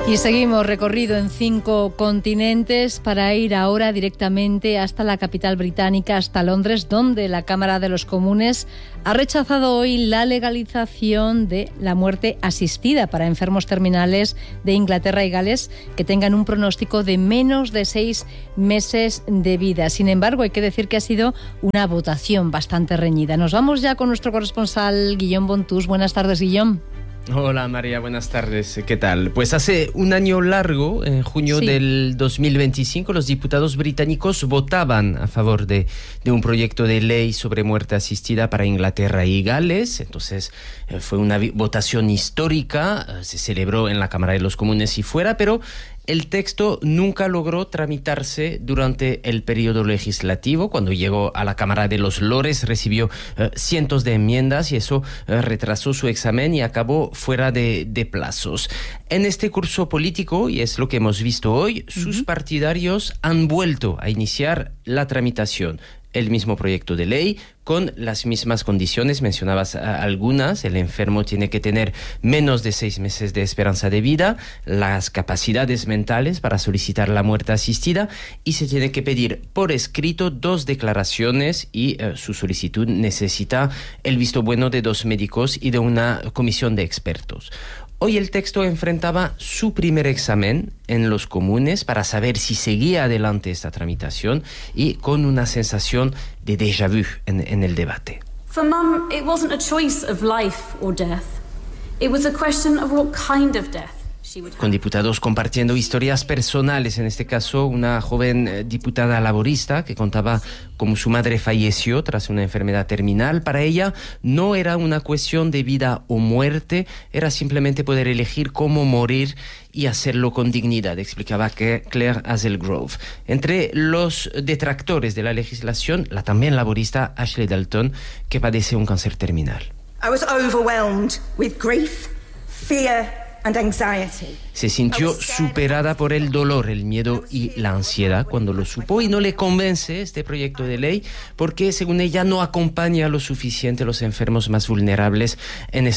Y seguimos recorrido en 5 continentes para ir ahora directamente hasta la capital británica, hasta Londres, donde la Cámara de los Comunes ha rechazado hoy la legalización de la muerte asistida para enfermos terminales de Inglaterra y Gales que tengan un pronóstico de menos de 6 meses de vida. Sin embargo, hay que decir que ha sido una votación bastante reñida. Nos vamos ya con nuestro corresponsal Guillaume Bontus. Buenas tardes, Guillaume. Hola María, buenas tardes. ¿Qué tal? Pues hace un año largo, en junio del 2025, los diputados británicos votaban a favor de un proyecto de ley sobre muerte asistida para Inglaterra y Gales. Entonces fue una votación histórica, se celebró en la Cámara de los Comunes y fuera, pero el texto nunca logró tramitarse durante el periodo legislativo. Cuando llegó a la Cámara de los Lores recibió cientos de enmiendas y eso retrasó su examen y acabó fuera de plazos. En este curso político, y es lo que hemos visto hoy, sus partidarios han vuelto a iniciar la tramitación. El mismo proyecto de ley con las mismas condiciones, mencionabas algunas. El enfermo tiene que tener menos de 6 meses de esperanza de vida, las capacidades mentales para solicitar la muerte asistida y se tiene que pedir por escrito 2 declaraciones y su solicitud necesita el visto bueno de 2 médicos y de una comisión de expertos. Hoy el texto enfrentaba su primer examen en los comunes para saber si seguía adelante esta tramitación y con una sensación de déjà vu en el debate. For Mum, it wasn't a choice of life or death. It was a question of what kind of death. Con diputados compartiendo historias personales, en este caso una joven diputada laborista que contaba cómo su madre falleció tras una enfermedad terminal. Para ella no era una cuestión de vida o muerte, era simplemente poder elegir cómo morir y hacerlo con dignidad, explicaba Claire Hazelgrove. Entre los detractores de la legislación, la también laborista Ashley Dalton, que padece un cáncer terminal. I was overwhelmed with grief, fear and anxiety. Se sintió superada por el dolor, el miedo y la ansiedad cuando lo supo y no le convence este proyecto de ley porque, según ella, no acompaña lo suficiente a los enfermos más vulnerables en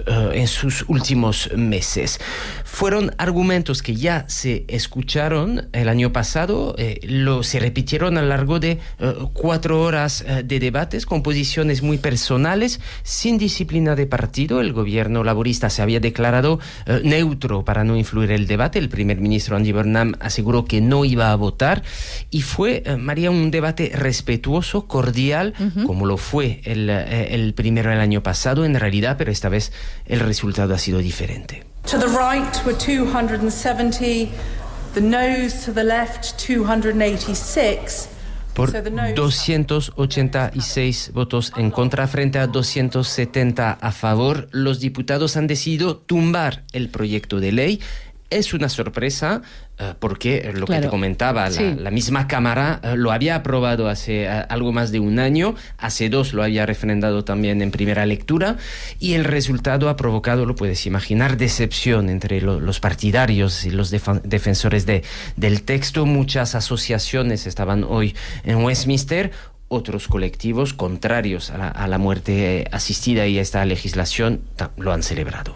sus últimos meses. Fueron argumentos que ya se escucharon el año pasado, se repitieron a lo largo de 4 horas de debates con posiciones muy personales, sin disciplina de partido. El gobierno laborista se había declarado neutro para no influir el debate. El primer ministro Andy Burnham aseguró que no iba a votar y fue, María, un debate respetuoso, cordial, como lo fue el primero el año pasado en realidad, pero esta vez el resultado ha sido diferente. To the right were 270, the noes to the left 286. Por 286 votos en contra frente a 270 a favor, los diputados han decidido tumbar el proyecto de ley. Es una sorpresa porque lo que te comentaba, la misma Cámara lo había aprobado hace algo más de un año, hace 2 lo había refrendado también en primera lectura y el resultado ha provocado, lo puedes imaginar, decepción entre los partidarios y los defensores del texto. Muchas asociaciones estaban hoy en Westminster. Otros colectivos contrarios a la muerte asistida y a esta legislación lo han celebrado.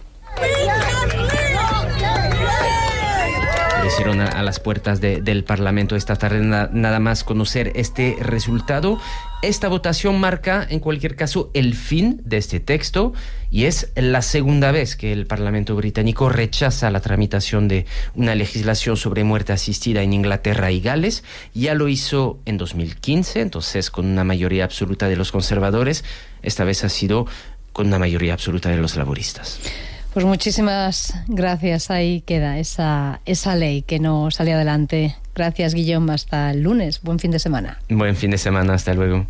Aparecieron a las puertas del Parlamento esta tarde nada más conocer este resultado. Esta votación marca, en cualquier caso, el fin de este texto y es la segunda vez que el Parlamento británico rechaza la tramitación de una legislación sobre muerte asistida en Inglaterra y Gales. Ya lo hizo en 2015, entonces con una mayoría absoluta de los conservadores. Esta vez ha sido con una mayoría absoluta de los laboristas. Pues muchísimas gracias. Ahí queda esa ley que no salió adelante. Gracias, Guillaume. Hasta el lunes. Buen fin de semana. Buen fin de semana. Hasta luego.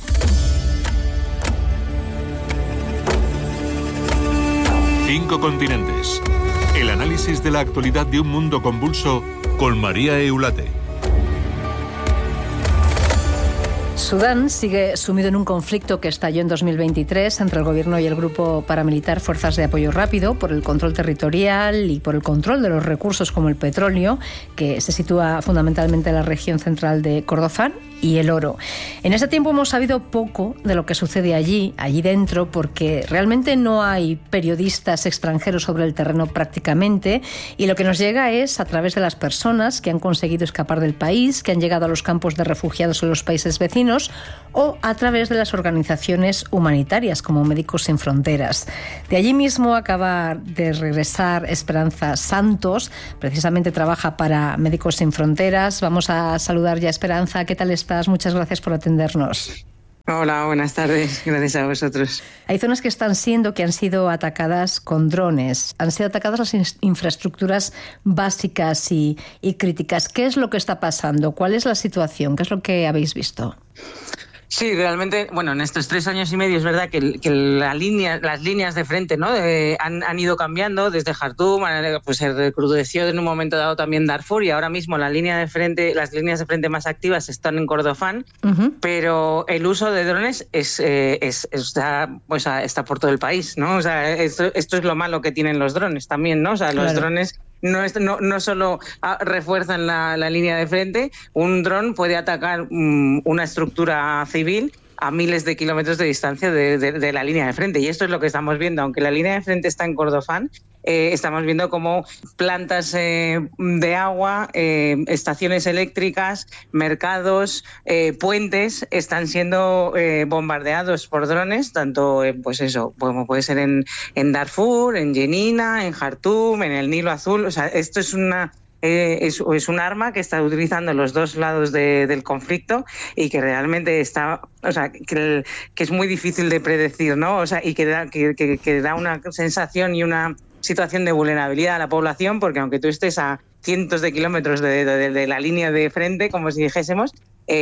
Cinco continentes. El análisis de la actualidad de un mundo convulso con María Eulate. Sudán sigue sumido en un conflicto que estalló en 2023 entre el gobierno y el grupo paramilitar Fuerzas de Apoyo Rápido por el control territorial y por el control de los recursos como el petróleo, que se sitúa fundamentalmente en la región central de Kordofán, y el oro. En este tiempo hemos sabido poco de lo que sucede allí dentro, porque realmente no hay periodistas extranjeros sobre el terreno prácticamente, y lo que nos llega es a través de las personas que han conseguido escapar del país, que han llegado a los campos de refugiados en los países vecinos, o a través de las organizaciones humanitarias como Médicos Sin Fronteras. De allí mismo acaba de regresar Esperanza Santos, precisamente trabaja para Médicos Sin Fronteras. Vamos a saludar ya a Esperanza. ¿Qué tal estás? Muchas gracias por atendernos. Hola, buenas tardes. Gracias a vosotros. Hay zonas que han sido atacadas con drones. Han sido atacadas las infraestructuras básicas y críticas. ¿Qué es lo que está pasando? ¿Cuál es la situación? ¿Qué es lo que habéis visto? Sí, realmente, bueno, en estos 3 años y medio es verdad que las líneas de frente, ¿no? Han ido cambiando desde Jartum, pues se recrudeció en un momento dado también Darfur, y ahora mismo las líneas de frente más activas están en Kordofán, pero el uso de drones está por todo el país, ¿no? O sea, esto es lo malo que tienen los drones también, ¿no? O sea, los drones no solo refuerzan la línea de frente. Un dron puede atacar una estructura civil a miles de kilómetros de distancia de la línea de frente. Y esto es lo que estamos viendo. Aunque la línea de frente está en Kordofán, estamos viendo cómo plantas de agua, estaciones eléctricas, mercados, puentes están siendo bombardeados por drones, tanto como puede ser en Darfur, en Jenina, en Jartum, en el Nilo Azul. O sea, esto es es un arma que está utilizando los dos lados del conflicto, y que realmente que es muy difícil de predecir, ¿no? O sea, y que da una sensación y una situación de vulnerabilidad a la población, porque aunque tú estés a cientos de kilómetros de la línea de frente, como si dijésemos,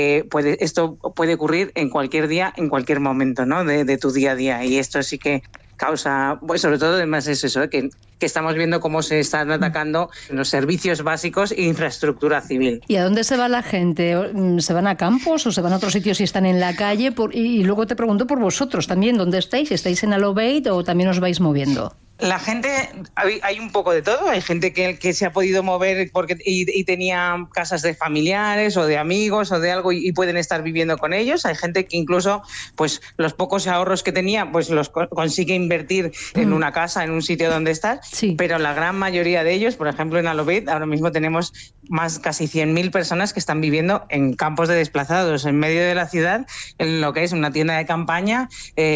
esto puede ocurrir en cualquier día, en cualquier momento, ¿no? de tu día a día. Y esto sí que causa, pues sobre todo además es eso, que estamos viendo cómo se están atacando los servicios básicos e infraestructura civil. ¿Y a dónde se va la gente? ¿Se van a campos o se van a otros sitios y están en la calle? Y luego te pregunto por vosotros también, ¿dónde estáis? ¿Estáis en Al Obeid o también os vais moviendo? La gente, hay un poco de todo. Hay gente que se ha podido mover y tenía casas de familiares o de amigos o de algo y pueden estar viviendo con ellos. Hay gente que incluso, pues los pocos ahorros que tenía, pues los consigue invertir en una casa, en un sitio donde estar. Sí. Pero la gran mayoría de ellos, por ejemplo en Al Obeid, ahora mismo tenemos casi 100.000 personas que están viviendo en campos de desplazados, en medio de la ciudad, en lo que es una tienda de campaña,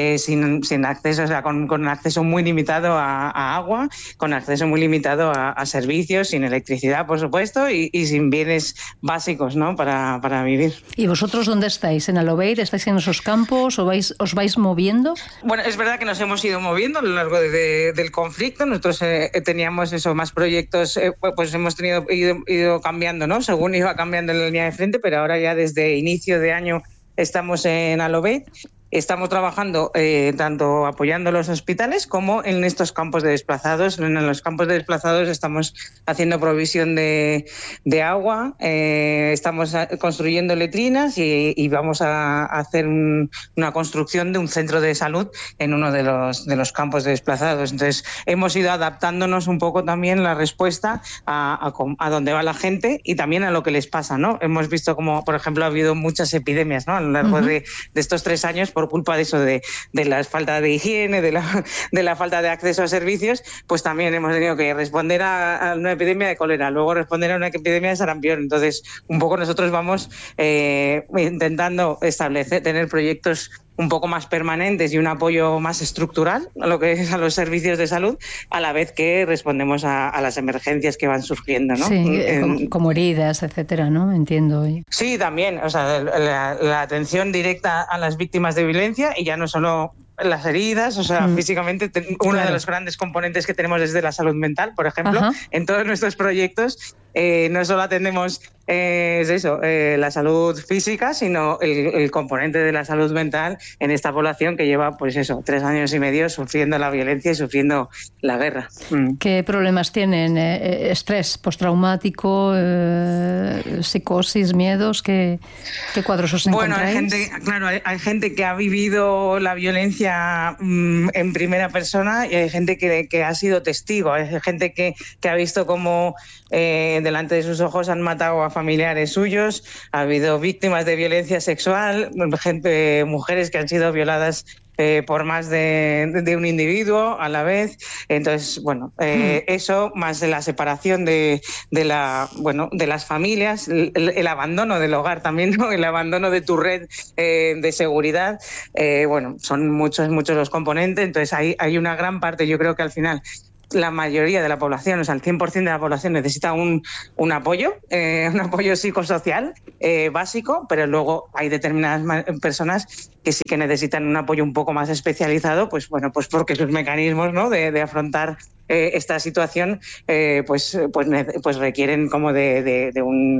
sin acceso, o sea, con acceso muy limitado a agua, con acceso muy limitado a servicios, sin electricidad, por supuesto, y sin bienes básicos, ¿no? para vivir. ¿Y vosotros dónde estáis? ¿En Al Obeid? ¿Estáis en esos campos o os vais moviendo? Bueno, es verdad que nos hemos ido moviendo a lo largo del conflicto. Nosotros teníamos más proyectos, pues hemos ido cambiando, ¿no? Según iba cambiando la línea de frente, pero ahora ya desde inicio de año estamos en Al Obeid. Estamos trabajando tanto apoyando los hospitales como en estos campos de desplazados. En los campos de desplazados estamos haciendo provisión de agua, estamos construyendo letrinas y vamos a hacer una construcción de un centro de salud en uno de los campos de desplazados. Entonces hemos ido adaptándonos un poco también la respuesta a dónde va la gente y también a lo que les pasa, ¿no? Hemos visto como, por ejemplo, ha habido muchas epidemias, ¿no? A lo largo de estos 3 años por culpa de eso, de la falta de higiene, de la falta de acceso a servicios, pues también hemos tenido que responder a una epidemia de cólera, luego responder a una epidemia de sarampión. Entonces, un poco nosotros vamos intentando tener proyectos un poco más permanentes y un apoyo más estructural a lo que es a los servicios de salud, a la vez que respondemos a las emergencias que van surgiendo, ¿no? Sí, como heridas, etcétera, ¿no? Entiendo. Sí, también, o sea, la atención directa a las víctimas de violencia, y ya no solo las heridas, o sea, físicamente uno de los grandes componentes que tenemos desde la salud mental, por ejemplo, en todos nuestros proyectos no solo atendemos la salud física, sino el componente de la salud mental en esta población que lleva, 3 años y medio sufriendo la violencia y sufriendo la guerra. ¿Qué problemas tienen? ¿Estrés postraumático, psicosis, miedos? ¿Qué cuadros os encontráis? Bueno, hay gente que ha vivido la violencia en primera persona y hay gente que ha sido testigo, hay gente que ha visto cómo delante de sus ojos han matado a familiares suyos, ha habido víctimas de violencia sexual, mujeres que han sido violadas por más de un individuo a la vez. Entonces, eso más de la separación de las familias, el abandono del hogar también, ¿no? El abandono de tu red de seguridad, son muchos los componentes. Entonces hay una gran parte, yo creo que al final la mayoría de la población, o sea, el 100% de la población necesita un apoyo psicosocial básico, pero luego hay determinadas personas que sí que necesitan un apoyo un poco más especializado, pues porque sus mecanismos, ¿no?, de afrontar esta situación pues requieren como de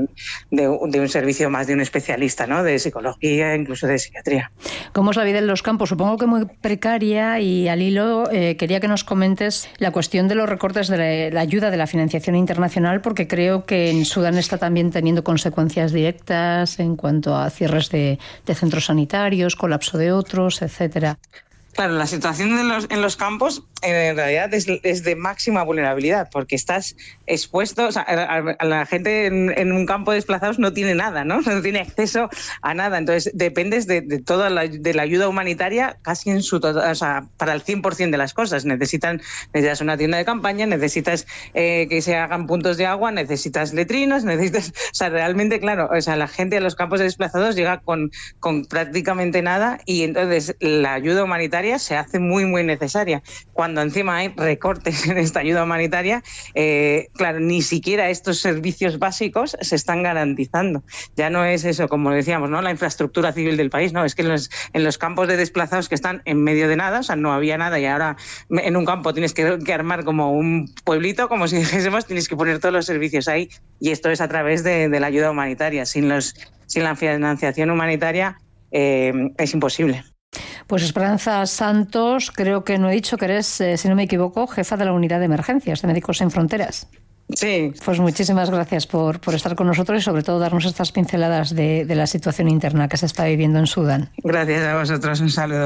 un servicio más de un especialista, ¿no?, de psicología, incluso de psiquiatría. ¿Cómo es la vida en los campos? Supongo que muy precaria, y al hilo quería que nos comentes la cuestión de los recortes de la ayuda de la financiación internacional, porque creo que en Sudán está también teniendo consecuencias directas en cuanto a cierres de centros sanitarios, colapso de otros, etcétera. Claro, la situación en los campos en realidad es de máxima vulnerabilidad, porque estás expuesto, o sea, a la gente en un campo de desplazados no tiene nada, ¿no? No tiene acceso a nada. Entonces dependes de toda de la ayuda humanitaria casi en su total, o sea, para el 100% de las cosas. Necesitas una tienda de campaña, necesitas que se hagan puntos de agua, necesitas letrinas, o sea, realmente, claro, o sea, la gente a los campos de desplazados llega con prácticamente nada, y entonces la ayuda humanitaria se hace muy, muy necesaria. Cuando encima hay recortes en esta ayuda humanitaria, claro, ni siquiera estos servicios básicos se están garantizando. Ya no es eso, como decíamos, ¿no?, la infraestructura civil del país, no, es que en los campos de desplazados que están en medio de nada, o sea, no había nada, y ahora en un campo tienes que armar como un pueblito, como si dijésemos, tienes que poner todos los servicios ahí, y esto es a través de la ayuda humanitaria. Sin la financiación humanitaria es imposible. Pues Esperanza Santos, creo que no he dicho que eres, si no me equivoco, jefa de la unidad de emergencias de Médicos Sin Fronteras. Sí. Pues muchísimas gracias por estar con nosotros y sobre todo darnos estas pinceladas de la situación interna que se está viviendo en Sudán. Gracias a vosotros, un saludo.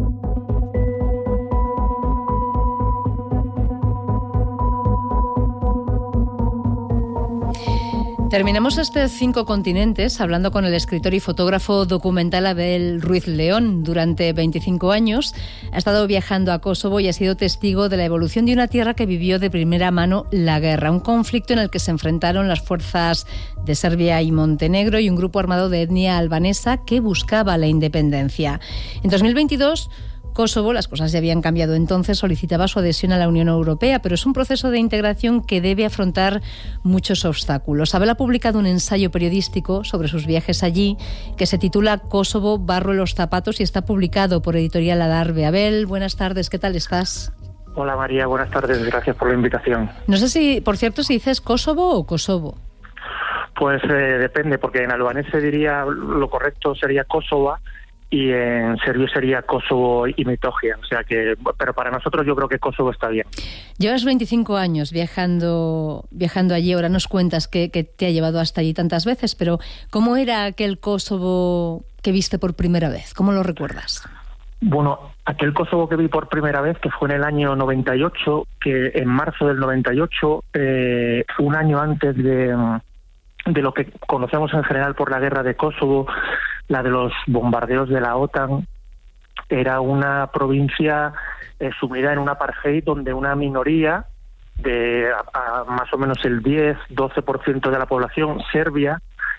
Terminamos este 5 continentes hablando con el escritor y fotógrafo documental Abel Ruiz León. Durante 25 años ha estado viajando a Kosovo y ha sido testigo de la evolución de una tierra que vivió de primera mano la guerra, un conflicto en el que se enfrentaron las fuerzas de Serbia y Montenegro y un grupo armado de etnia albanesa que buscaba la independencia. En 2022, Kosovo, las cosas ya habían cambiado entonces, solicitaba su adhesión a la Unión Europea, pero es un proceso de integración que debe afrontar muchos obstáculos. Abel ha publicado un ensayo periodístico sobre sus viajes allí que se titula Kosovo, barro en los zapatos, y está publicado por Editorial Adarve. Abel, buenas tardes, ¿qué tal estás? Hola María, buenas tardes, gracias por la invitación. No sé si, por cierto, si dices Kosovo o Kosovo. Pues depende, porque en albanés se diría, lo correcto sería Kosova, y en serbio sería Kosovo y Metohija, o sea que, pero para nosotros yo creo que Kosovo está bien. Llevas 25 años viajando allí, ahora nos cuentas que te ha llevado hasta allí tantas veces, pero ¿cómo era aquel Kosovo que viste por primera vez? ¿Cómo lo recuerdas? Bueno, aquel Kosovo que vi por primera vez, que fue en el año 98, que en marzo del 98, un año antes de lo que conocemos en general por la guerra de Kosovo, la de los bombardeos de la OTAN, era una provincia sumida en un apartheid donde una minoría de más o menos el 10-12% de la población serbia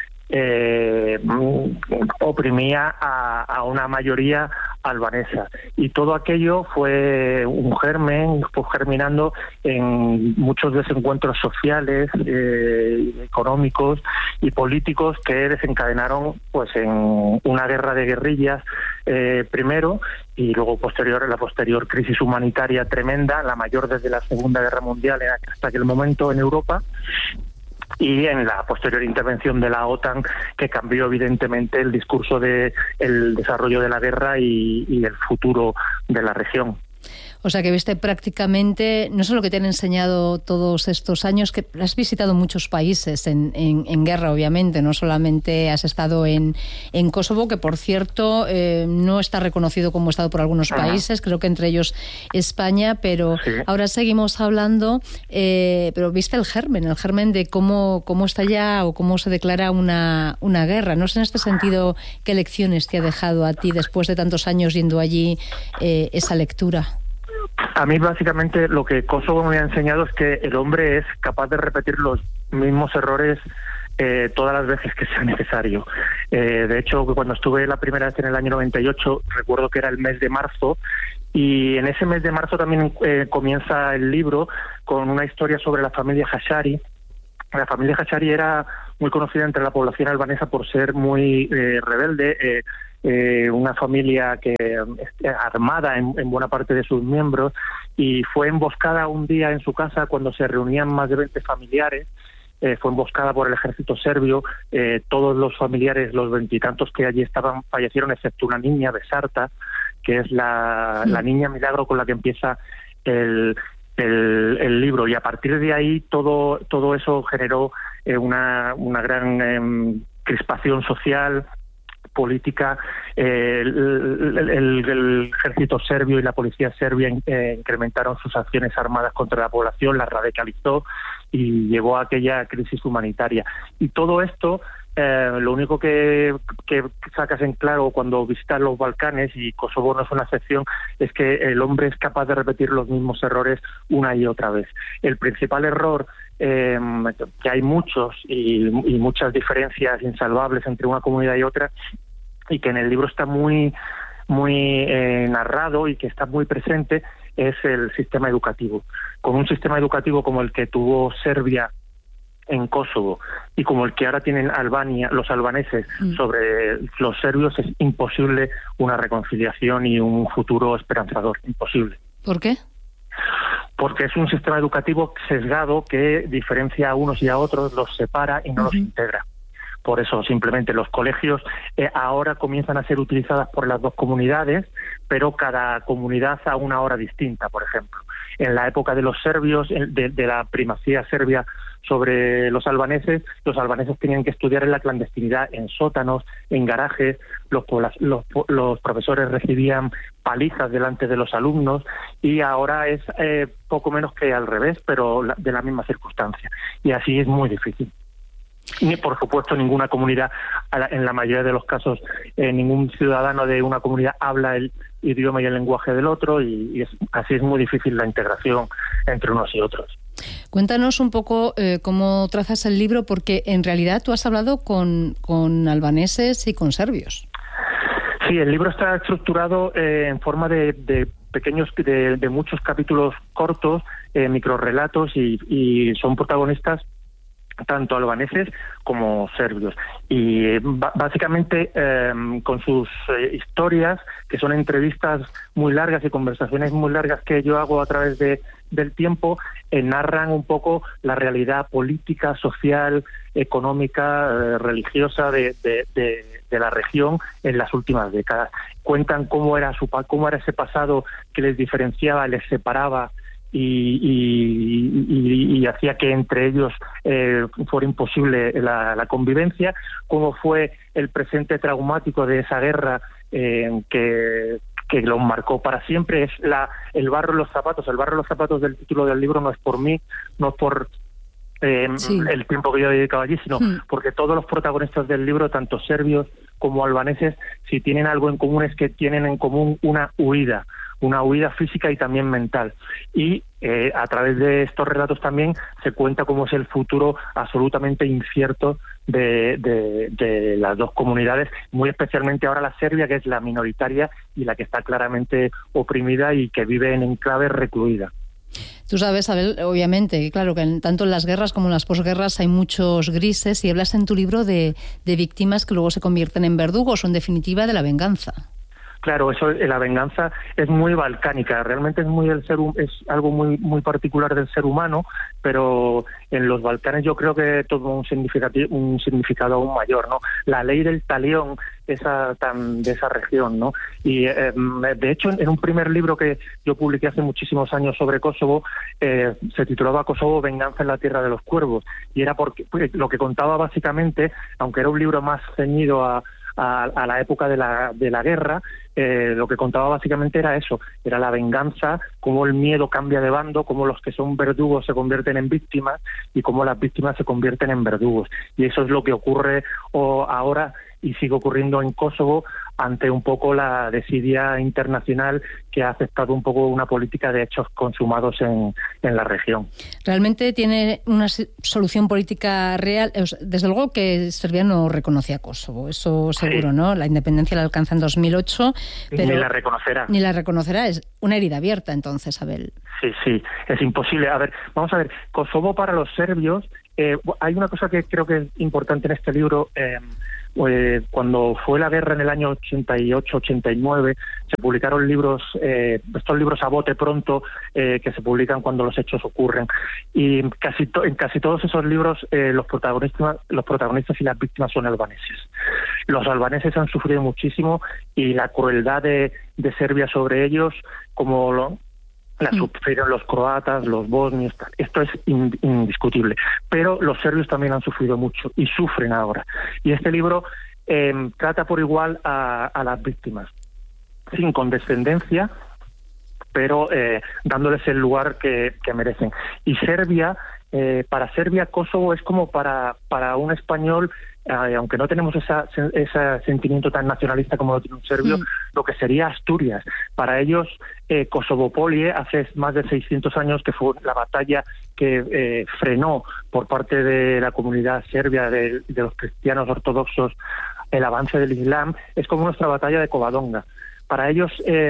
oprimía a una mayoría albanesa, y todo aquello fue un germen, fue germinando en muchos desencuentros sociales, económicos y políticos que desencadenaron pues en una guerra de guerrillas primero, y luego la posterior crisis humanitaria tremenda, la mayor desde la Segunda Guerra Mundial hasta aquel momento en Europa. y en la posterior intervención de la OTAN, que cambió evidentemente el discurso de el desarrollo de la guerra y el futuro de la región. O sea que viste prácticamente, no solo que te han enseñado todos estos años, que has visitado muchos países en guerra, obviamente, no solamente has estado en Kosovo, que por cierto no está reconocido como Estado por algunos países, creo que entre ellos España, pero sí. Ahora seguimos hablando, pero viste el germen de cómo estalla o cómo se declara una guerra. No sé en este sentido qué lecciones te ha dejado a ti después de tantos años yendo allí esa lectura. A mí básicamente lo que Kosovo me ha enseñado es que el hombre es capaz de repetir los mismos errores todas las veces que sea necesario. De hecho, cuando estuve la primera vez en el año 98, recuerdo que era el mes de marzo, y en ese mes de marzo también comienza el libro con una historia sobre la familia Hashari. La familia Hashari era muy conocida entre la población albanesa por ser muy rebelde, una familia que armada en buena parte de sus miembros, y fue emboscada un día en su casa cuando se reunían más de 20 familiares. Fue emboscada por el ejército serbio. Todos los familiares, los 20 y tantos que allí estaban, fallecieron, excepto una niña, Besarta, que es la niña milagro con la que empieza el libro, y a partir de ahí todo eso generó una gran crispación social, política. El ejército serbio y la policía serbia incrementaron sus acciones armadas contra la población, la radicalizó y llegó a aquella crisis humanitaria. Y todo esto, lo único que sacas en claro cuando visitas los Balcanes, y Kosovo no es una excepción, es que el hombre es capaz de repetir los mismos errores una y otra vez. El principal error, que hay muchos y muchas diferencias insalvables entre una comunidad y otra, y que en el libro está muy narrado y que está muy presente, es el sistema educativo. Con un sistema educativo como el que tuvo Serbia en Kosovo y como el que ahora tienen Albania, los albaneses sobre los serbios, es imposible una reconciliación y un futuro esperanzador. Imposible. ¿Por qué? Porque es un sistema educativo sesgado que diferencia a unos y a otros, los separa y no los integra. Por eso, simplemente, los colegios ahora comienzan a ser utilizadas por las dos comunidades, pero cada comunidad a una hora distinta, por ejemplo. En la época de los serbios, de la primacía serbia sobre los albaneses tenían que estudiar en la clandestinidad, en sótanos, en garajes. Los profesores recibían palizas delante de los alumnos, y ahora es poco menos que al revés, pero de la misma circunstancia. Y así es muy difícil. Ni, por supuesto, ninguna comunidad, en la mayoría de los casos, ningún ciudadano de una comunidad habla el idioma y el lenguaje del otro, y así es muy difícil la integración entre unos y otros. Cuéntanos un poco cómo trazas el libro, porque en realidad tú has hablado con albaneses y con serbios. Sí, el libro está estructurado en forma de pequeños, de muchos capítulos cortos, microrrelatos, y son protagonistas tanto albaneses como serbios, y básicamente con sus historias, que son entrevistas muy largas y conversaciones muy largas que yo hago a través del tiempo, narran un poco la realidad política, social, económica, religiosa de la región en las últimas décadas. Cuentan cómo era ese pasado que les diferenciaba, les separaba y hacía que entre ellos fuera imposible la convivencia, cómo fue el presente traumático de esa guerra que los marcó para siempre. Es el barro en los zapatos. El barro en los zapatos del título del libro no es por mí, no es por el tiempo que yo he dedicado allí, sino porque todos los protagonistas del libro, tanto serbios como albaneses, si tienen algo en común, es que tienen en común una huida física y también mental. Y a través de estos relatos también se cuenta cómo es el futuro absolutamente incierto de las dos comunidades, muy especialmente ahora la Serbia, que es la minoritaria y la que está claramente oprimida y que vive en enclave recluida. Tú sabes, Abel, obviamente, claro, que tanto en las guerras como en las posguerras hay muchos grises, y hablas en tu libro de víctimas que luego se convierten en verdugos, o en definitiva de la venganza. Claro, eso, la venganza es muy balcánica, realmente es es algo muy muy particular del ser humano, pero en los Balcanes yo creo que tuvo un significado aún mayor, ¿no? La ley del talión de esa región, ¿no? Y de hecho en un primer libro que yo publiqué hace muchísimos años sobre Kosovo, se titulaba Kosovo, venganza en la tierra de los cuervos, y era porque lo que contaba básicamente, aunque era un libro más ceñido a la época de la guerra, lo que contaba básicamente era eso, era la venganza, cómo el miedo cambia de bando, cómo los que son verdugos se convierten en víctimas y cómo las víctimas se convierten en verdugos. Y eso es lo que ocurre ahora y sigue ocurriendo en Kosovo ante un poco la desidia internacional que ha aceptado un poco una política de hechos consumados en la región. ¿Realmente tiene una solución política real? Desde luego que Serbia no reconoce a Kosovo, eso seguro, sí, ¿no? La independencia la alcanza en 2008, pero ni la reconocerá. Ni la reconocerá, es una herida abierta entonces, Abel. Sí, es imposible. A ver, vamos a ver, Kosovo para los serbios, hay una cosa que creo que es importante en este libro. Cuando fue la guerra en el año 88-89, se publicaron libros, estos libros a bote pronto, que se publican cuando los hechos ocurren, y en casi todos esos libros los protagonistas y las víctimas son albaneses. Los albaneses han sufrido muchísimo y la crueldad de Serbia sobre ellos, como la sufrieron los croatas, los bosnios, esto es indiscutible. Pero los serbios también han sufrido mucho y sufren ahora. Y este libro trata por igual a las víctimas, sin condescendencia, pero dándoles el lugar que merecen. Y Serbia, para Serbia, Kosovo es como para un español, aunque no tenemos ese sentimiento tan nacionalista como lo tiene un serbio, lo que sería Asturias. Para ellos, Kosovopolie, hace más de 600 años, que fue la batalla que frenó por parte de la comunidad serbia, de los cristianos ortodoxos, el avance del Islam, es como nuestra batalla de Covadonga. Para ellos,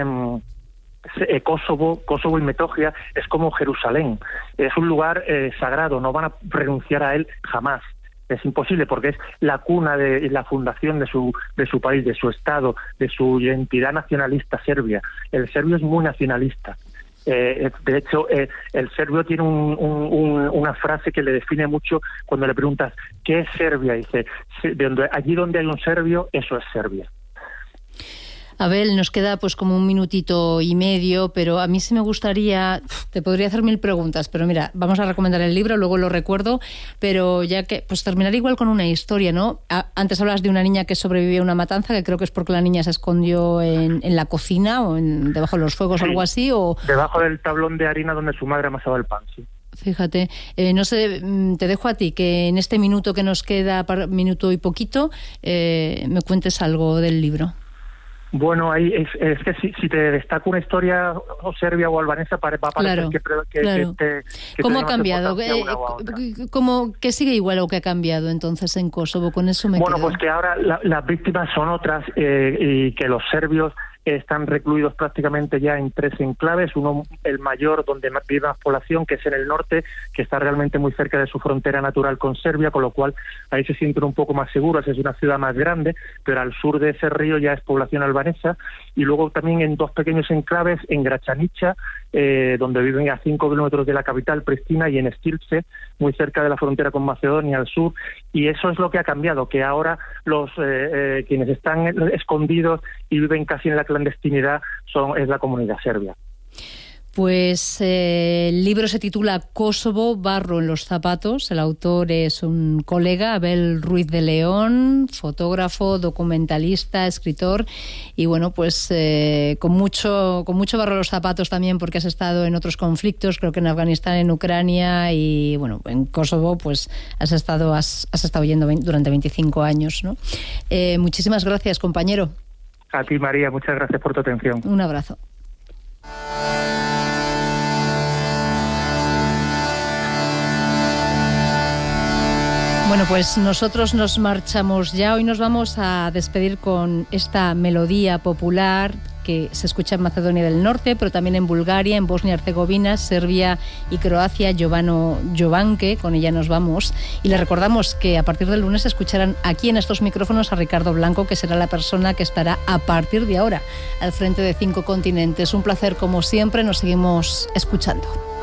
Kosovo y Metohija es como Jerusalén, es un lugar sagrado, no van a renunciar a él jamás. Es imposible, porque es la cuna de la fundación de su país, de su estado, de su identidad nacionalista serbia. El serbio es muy nacionalista. De hecho, el serbio tiene una frase que le define mucho cuando le preguntas ¿qué es Serbia? Dice, allí donde hay un serbio, eso es Serbia. Abel, nos queda pues como un minutito y medio, pero a mí sí me gustaría, te podría hacer 1000 preguntas, pero mira, vamos a recomendar el libro, luego lo recuerdo, pero ya que, pues terminar igual con una historia, ¿no? Antes hablas de una niña que sobrevivió a una matanza, que creo que es porque la niña se escondió en la cocina o debajo de los fuegos, sí, o algo así, o debajo del tablón de harina donde su madre amasaba el pan, sí. Fíjate, no sé, te dejo a ti que en este minuto que nos queda, minuto y poquito, me cuentes algo del libro. Bueno, ahí es que si te destaco una historia o serbia o albanesa, va a parecer claro. que ¿cómo ha cambiado? ¿Qué sigue igual o qué ha cambiado entonces en Kosovo? Con eso me quedo. Pues que ahora las víctimas son otras, y que los serbios están recluidos prácticamente ya en 3 enclaves, uno el mayor donde vive más población, que es en el norte, que está realmente muy cerca de su frontera natural con Serbia, con lo cual ahí se sienten un poco más seguros, es una ciudad más grande, pero al sur de ese río ya es población albanesa, y luego también en 2 pequeños enclaves, en Gračanica, donde viven a 5 kilómetros de la capital, Pristina, y en Stilce, muy cerca de la frontera con Macedonia al sur, y eso es lo que ha cambiado, que ahora los quienes están escondidos y viven casi en la clandestinidad es la comunidad serbia. Pues el libro se titula Kosovo, barro en los zapatos. El autor es un colega, Abel Ruiz de León, fotógrafo, documentalista, escritor, y bueno, pues con mucho barro en los zapatos también, porque has estado en otros conflictos, creo que en Afganistán, en Ucrania, y bueno, en Kosovo pues has estado yendo durante 25 años, ¿no? Muchísimas gracias, compañero. A ti, María, muchas gracias por tu atención. Un abrazo. Bueno, pues nosotros nos marchamos ya. Hoy nos vamos a despedir con esta melodía popular que se escucha en Macedonia del Norte, pero también en Bulgaria, en Bosnia y Herzegovina, Serbia y Croacia, Jovano Jovanke, con ella nos vamos. Y les recordamos que a partir del lunes escucharán aquí en estos micrófonos a Ricardo Blanco, que será la persona que estará a partir de ahora al frente de 5 continentes. Un placer como siempre, nos seguimos escuchando.